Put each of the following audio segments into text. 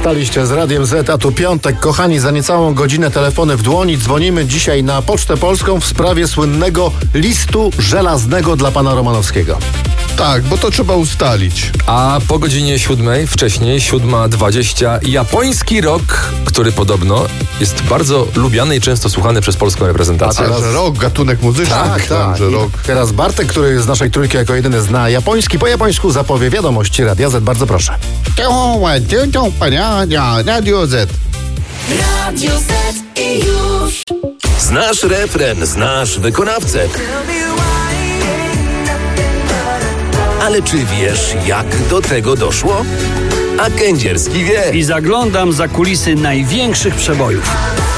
Wstaliście z Radiem Z, a tu piątek. Kochani, za niecałą godzinę telefony w dłoni. Dzwonimy dzisiaj na Pocztę Polską w sprawie słynnego listu żelaznego dla pana Romanowskiego. Tak, bo to trzeba ustalić. A po godzinie 7, wcześniej 7:20, japoński rock, który podobno jest bardzo lubiany i często słuchany przez polską reprezentację. A teraz rock, gatunek muzyczny. Tak. Że rock. Teraz Bartek, który z naszej trójki jako jedyny zna japoński, po japońsku zapowie wiadomości Radia Z. Bardzo proszę. Radio Z. Radio Z i już. Znasz refren, znasz wykonawcę. Ale czy wiesz, jak do tego doszło? A Kędzierski wie. I zaglądam za kulisy największych przebojów.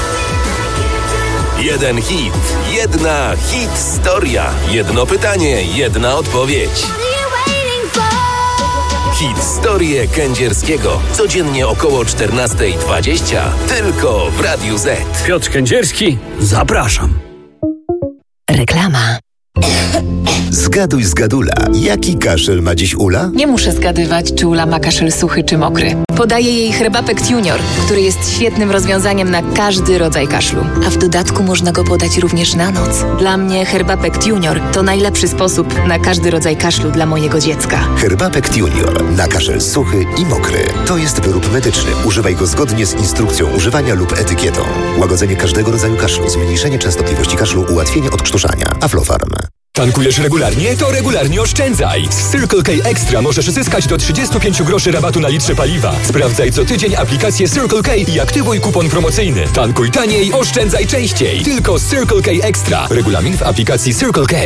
Jeden hit, jedna historia. Jedno pytanie, jedna odpowiedź. Historię Kędzierskiego. Codziennie około 14:20. Tylko w Radiu Z. Piotr Kędzierski, zapraszam. Reklama. Zgaduj z Gadula. Jaki kaszel ma dziś Ula? Nie muszę zgadywać, czy Ula ma kaszel suchy czy mokry. Podaję jej Herbapekt Junior, który jest świetnym rozwiązaniem na każdy rodzaj kaszlu. A w dodatku można go podać również na noc. Dla mnie Herbapekt Junior to najlepszy sposób na każdy rodzaj kaszlu dla mojego dziecka. Herbapekt Junior na kaszel suchy i mokry. To jest wyrób medyczny. Używaj go zgodnie z instrukcją używania lub etykietą. Łagodzenie każdego rodzaju kaszlu, zmniejszenie częstotliwości kaszlu, ułatwienie odkrztuszania. Aflofarm. Tankujesz regularnie? To regularnie oszczędzaj! Z Circle K Extra możesz zyskać do 35 groszy rabatu na litrze paliwa. Sprawdzaj co tydzień aplikację Circle K i aktywuj kupon promocyjny. Tankuj taniej, oszczędzaj częściej. Tylko z Circle K Extra. Regulamin w aplikacji Circle K.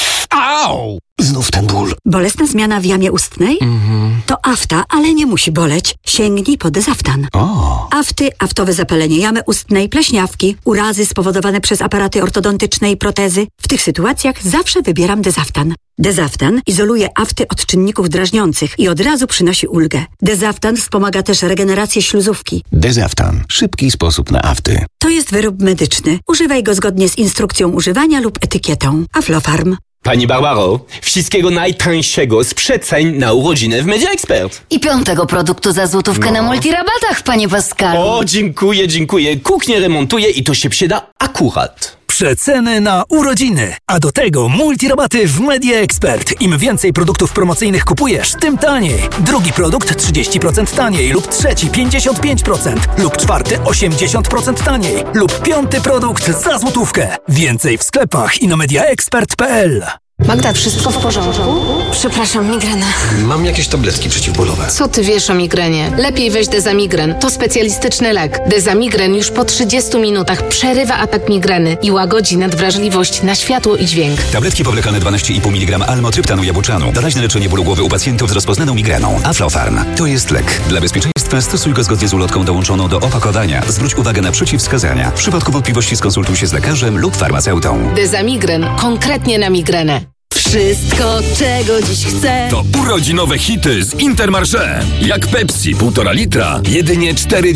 Au! Znów ten ból. Bolesna zmiana w jamie ustnej? To afta, ale nie musi boleć. Sięgnij po Dezaftan. Afty, aftowe zapalenie jamy ustnej, pleśniawki, urazy spowodowane przez aparaty ortodontyczne i protezy. W tych sytuacjach zawsze wybieram Dezaftan. Dezaftan izoluje afty od czynników drażniących i od razu przynosi ulgę. Dezaftan wspomaga też regenerację śluzówki. Dezaftan. Szybki sposób na afty. To jest wyrób medyczny. Używaj go zgodnie z instrukcją używania lub etykietą. Aflofarm. Pani Barbaro, wszystkiego najtańszego z przeceń na urodziny w Media Expert. I 5. produktu za złotówkę na multirabatach, panie Pascalu. O, dziękuję. Kuchnię remontuję i to się przyda akurat. Przeceny na urodziny, a do tego multirabaty w Media Expert. Im więcej produktów promocyjnych kupujesz, tym taniej. Drugi produkt 30% taniej lub trzeci 55% lub czwarty 80% taniej lub 5. produkt za złotówkę. Więcej w sklepach i na mediaexpert.pl. Magda, wszystko w porządku? Przepraszam, migrena. Mam jakieś tabletki przeciwbólowe. Co ty wiesz o migrenie? Lepiej weź Dezamigren. To specjalistyczny lek. Dezamigren już po 30 minutach przerywa atak migreny i łagodzi nadwrażliwość na światło i dźwięk. Tabletki powlekane 12,5 mg almotryptanu jabłczanu. Doraźne leczenie bólu głowy u pacjentów z rozpoznaną migreną. Aflofarm. To jest lek. Dla bezpieczeństwa stosuj go zgodnie z ulotką dołączoną do opakowania. Zwróć uwagę na przeciwwskazania. W przypadku wątpliwości skonsultuj się z lekarzem lub farmaceutą. Dezamigren. Konkretnie na migrenę. Wszystko, czego dziś chcę. To urodzinowe hity z Intermarché. Jak Pepsi 1,5 litra, jedynie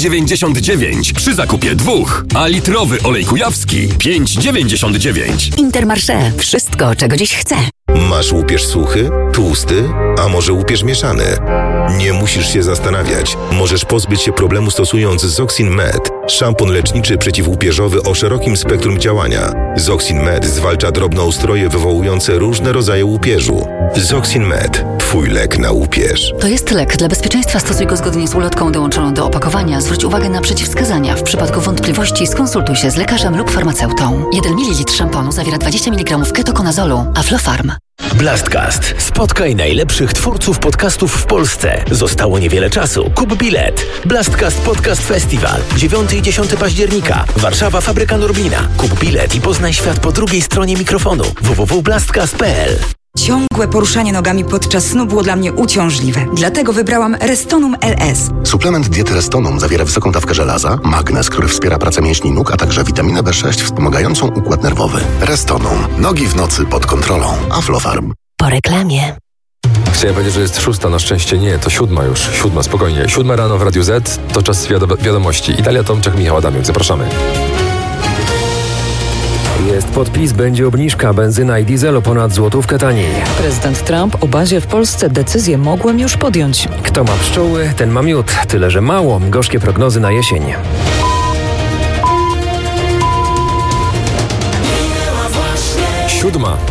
4,99 przy zakupie 2. A litrowy olej kujawski 5,99. Intermarché. Wszystko, czego dziś chcę. Masz łupież suchy, tłusty, a może łupież mieszany? Nie musisz się zastanawiać. Możesz pozbyć się problemu stosując Zoxin Med. Szampon leczniczy przeciwłupieżowy o szerokim spektrum działania. Zoxin Med zwalcza drobnoustroje wywołujące różne rodzaje łupieżu. Zoxin Med. Twój lek na łupież. To jest lek. Dla bezpieczeństwa stosuj go zgodnie z ulotką dołączoną do opakowania. Zwróć uwagę na przeciwwskazania. W przypadku wątpliwości skonsultuj się z lekarzem lub farmaceutą. 1 ml szamponu zawiera 20 mg ketokonazolu. Aflofarm. Blastcast. Spotkaj najlepszych twórców podcastów w Polsce. Zostało niewiele czasu. Kup bilet. Blastcast Podcast Festival. 9 i 10 października. Warszawa, Fabryka Norblina. Kup bilet i poznaj świat po drugiej stronie mikrofonu. www.blastcast.pl. Ciągłe poruszanie nogami podczas snu było dla mnie uciążliwe. Dlatego wybrałam Restonum LS. Suplement diety Restonum zawiera wysoką dawkę żelaza, magnez, który wspiera pracę mięśni nóg, a także witaminę B6 wspomagającą układ nerwowy. Restonum. Nogi w nocy pod kontrolą. Aflofarm. Po reklamie. Chciałem powiedzieć, że jest 6, na szczęście nie, to 7 już. 7, spokojnie. 7 rano w Radiu Z, to czas wiadomości. Italia Tomczak, Michał Adamiuk, zapraszamy. Jest podpis, będzie obniżka, benzyna i diesel o ponad złotówkę taniej. Prezydent Trump o bazie w Polsce decyzję mogłem już podjąć. Kto ma pszczoły, ten ma miód. Tyle, że mało. Gorzkie prognozy na jesień. Siódma.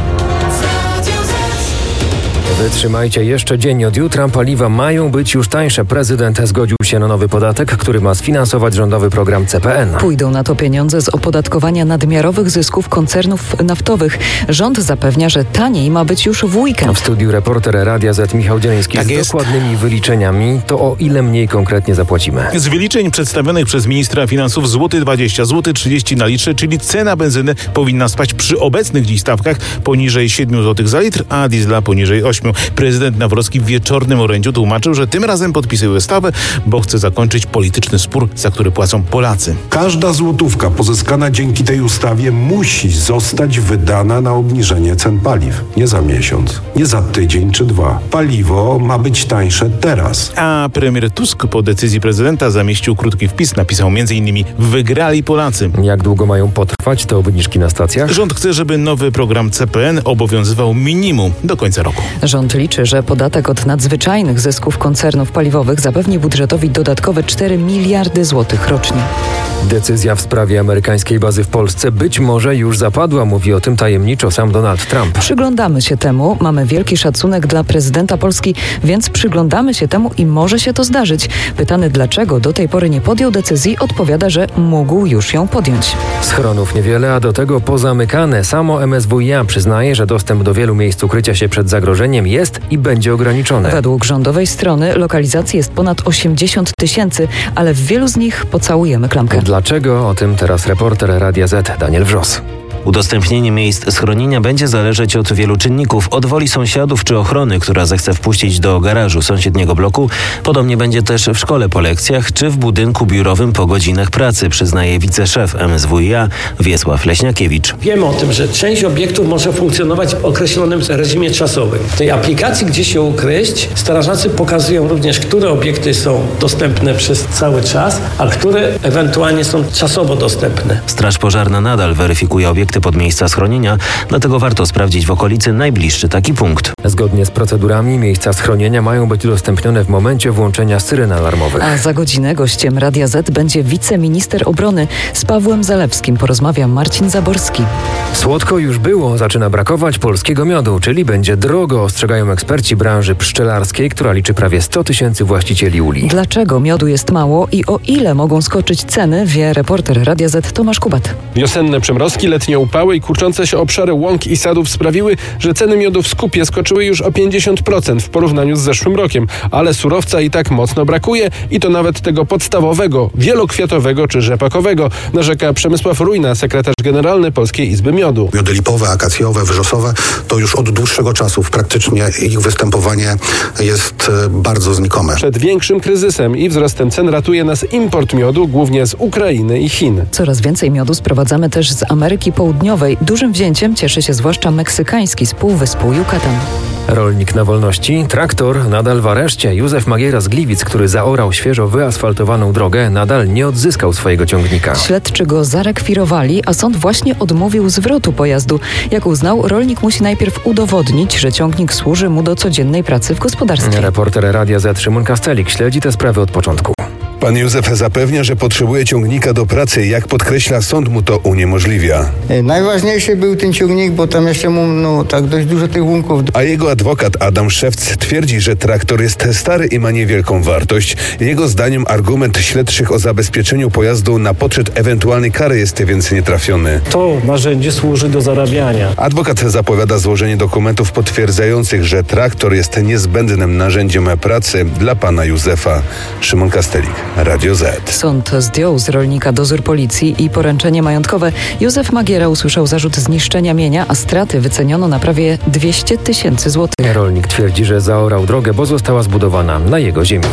Wytrzymajcie jeszcze dzień od jutra. Paliwa mają być już tańsze. Prezydent zgodził się na nowy podatek, który ma sfinansować rządowy program CPN. Pójdą na to pieniądze z opodatkowania nadmiarowych zysków koncernów naftowych. Rząd zapewnia, że taniej ma być już w weekend. W studiu reporter Radia Z Michał Dzieleński z dokładnymi wyliczeniami. To o ile mniej konkretnie zapłacimy? Z wyliczeń przedstawionych przez ministra finansów złoty 20, złoty 30 na litrze, czyli cena benzyny powinna spaść przy obecnych dziś stawkach poniżej 7 zł za litr, a diesla poniżej 8. Prezydent Nawrocki w wieczornym orędziu tłumaczył, że tym razem podpisuje ustawę, bo chce zakończyć polityczny spór, za który płacą Polacy. Każda złotówka pozyskana dzięki tej ustawie musi zostać wydana na obniżenie cen paliw. Nie za miesiąc, nie za tydzień czy dwa. Paliwo ma być tańsze teraz. A premier Tusk po decyzji prezydenta zamieścił krótki wpis. Napisał m.in. wygrali Polacy. Jak długo mają potrwać te obniżki na stacjach? Rząd chce, żeby nowy program CPN obowiązywał minimum do końca roku. Rząd liczy, że podatek od nadzwyczajnych zysków koncernów paliwowych zapewni budżetowi dodatkowe 4 miliardy złotych rocznie. Decyzja w sprawie amerykańskiej bazy w Polsce być może już zapadła, mówi o tym tajemniczo sam Donald Trump. Przyglądamy się temu, mamy wielki szacunek dla prezydenta Polski, więc przyglądamy się temu i może się to zdarzyć. Pytany, dlaczego do tej pory nie podjął decyzji, odpowiada, że mógł już ją podjąć. Schronów niewiele, a do tego pozamykane. Samo MSWiA przyznaje, że dostęp do wielu miejsc ukrycia się przed zagrożeniem jest i będzie ograniczony. Według rządowej strony lokalizacji jest ponad 80 000, ale w wielu z nich pocałujemy klamkę. Dlaczego? O tym teraz reporter Radia Z Daniel Wrzos. Udostępnienie miejsc schronienia będzie zależeć od wielu czynników. Od woli sąsiadów czy ochrony, która zechce wpuścić do garażu sąsiedniego bloku. Podobnie będzie też w szkole po lekcjach czy w budynku biurowym po godzinach pracy, przyznaje wiceszef MSWiA Wiesław Leśniakiewicz. Wiemy o tym, że część obiektów może funkcjonować w określonym reżimie czasowym. W tej aplikacji, gdzie się ukryć, strażacy pokazują również, które obiekty są dostępne przez cały czas, a które ewentualnie są czasowo dostępne. Straż pożarna nadal weryfikuje obiekty pod miejsca schronienia, dlatego warto sprawdzić w okolicy najbliższy taki punkt. Zgodnie z procedurami miejsca schronienia mają być udostępnione w momencie włączenia syren alarmowych. A za godzinę gościem Radia Z będzie wiceminister obrony. Z Pawłem Zalewskim porozmawia Marcin Zaborski. Słodko już było, zaczyna brakować polskiego miodu, czyli będzie drogo, ostrzegają eksperci branży pszczelarskiej, która liczy prawie 100 000 właścicieli uli. Dlaczego miodu jest mało i o ile mogą skoczyć ceny, wie reporter Radia Z Tomasz Kubat. Wiosenne przymrozki, letnie upały i kurczące się obszary łąk i sadów sprawiły, że ceny miodu w skupie skoczyły już o 50% w porównaniu z zeszłym rokiem, ale surowca i tak mocno brakuje i to nawet tego podstawowego, wielokwiatowego czy rzepakowego, narzeka Przemysław Rujna, sekretarz generalny Polskiej Izby Miodu. Miody lipowe, akacjowe, wrzosowe to już od dłuższego czasu praktycznie ich występowanie jest bardzo znikome. Przed większym kryzysem i wzrostem cen ratuje nas import miodu, głównie z Ukrainy i Chin. Coraz więcej miodu sprowadzamy też z Ameryki Południowej. Dużym wzięciem cieszy się zwłaszcza meksykański z półwyspu Yucatan. Rolnik na wolności, traktor nadal w areszcie. Józef Magiera z Gliwic, który zaorał świeżo wyasfaltowaną drogę, nadal nie odzyskał swojego ciągnika. Śledczy go zarekwirowali, a sąd właśnie odmówił zwrotu pojazdu. Jak uznał, rolnik musi najpierw udowodnić, że ciągnik służy mu do codziennej pracy w gospodarstwie. Reporter Radia Z Szymon Kastelik śledzi te sprawy od początku. Pan Józef zapewnia, że potrzebuje ciągnika do pracy. Jak podkreśla, sąd mu to uniemożliwia. Najważniejszy był ten ciągnik, bo tam jeszcze mu tak dość dużo tych łunków. A jego adwokat Adam Szewc twierdzi, że traktor jest stary i ma niewielką wartość. Jego zdaniem argument śledczych o zabezpieczeniu pojazdu na poczet ewentualnej kary jest więc nietrafiony. To narzędzie służy do zarabiania. Adwokat zapowiada złożenie dokumentów potwierdzających, że traktor jest niezbędnym narzędziem pracy dla pana Józefa. Szymon Kastelik, Radio Z. Sąd zdjął z rolnika dozór policji i poręczenie majątkowe. Józef Magiera usłyszał zarzut zniszczenia mienia, a straty wyceniono na prawie 200 000 złotych. Rolnik twierdzi, że zaorał drogę, bo została zbudowana na jego ziemi.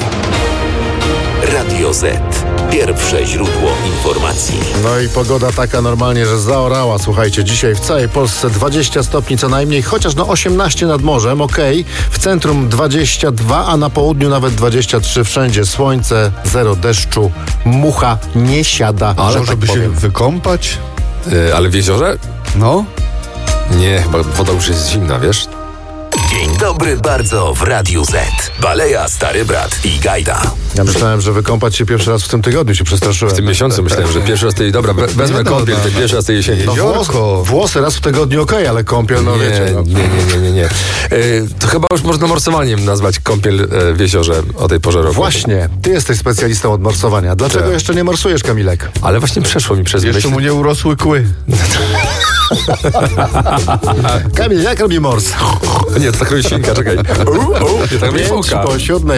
Radio Z. Pierwsze źródło informacji. No i pogoda taka normalnie, że zaorała. Słuchajcie, dzisiaj w całej Polsce 20 stopni co najmniej, chociaż 18 nad morzem, okej. W centrum 22, a na południu nawet 23. Wszędzie słońce, zero deszczu, mucha nie siada. Ale że żeby tak się powiem. wykąpać? Ale w jeziorze? No. Nie, chyba woda już jest zimna, wiesz? Dzień dobry bardzo w Radiu Z. Baleja, Stary Brat i Gajda. Ja myślałem, że wykąpać się pierwszy raz w tym tygodniu, się przestraszyłem. W tym miesiącu myślałem, że pierwszy raz tej... Dobra, wezmę kąpiel, ten pierwszy raz tej jesieni. Włosy raz w tygodniu okej, ale kąpiel, no wiecie. No. Nie. To chyba już można morsowaniem nazwać kąpiel w jeziorze o tej porze roku. Właśnie, ty jesteś specjalistą od morsowania. Dlaczego jeszcze nie morsujesz, Kamilek? Ale właśnie przeszło mi przez myśl. Jeszcze mu nie urosły kły. Kamil, jak robi mors? Nie, to tak robi świnka, czekaj. Nie, tak robi 5 fołka. po 7.